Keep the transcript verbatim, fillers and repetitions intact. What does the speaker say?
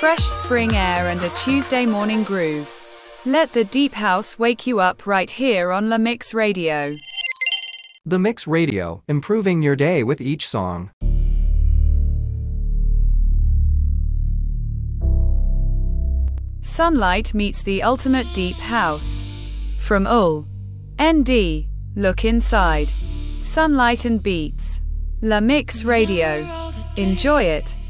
fresh spring air and a Tuesday morning groove. Let the deep house wake you up right here on La Mix Radio. The Mix Radio, improving your day with each song. Sunlight meets the ultimate deep house. From U L N D, look inside. Sunlight and Beats. La Mix Radio. Enjoy it.